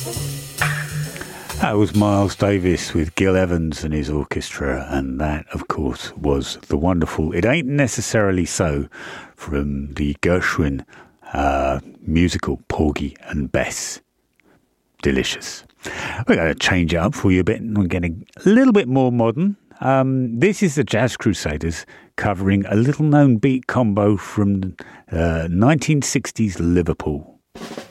That was Miles Davis with Gil Evans and his orchestra, and that, of course, was the wonderful It Ain't Necessarily So from the Gershwin musical Porgy and Bess. Delicious. We're going to change it up for you a bit, and we're getting a little bit more modern. This is the Jazz Crusaders covering a little-known beat combo from 1960s Liverpool.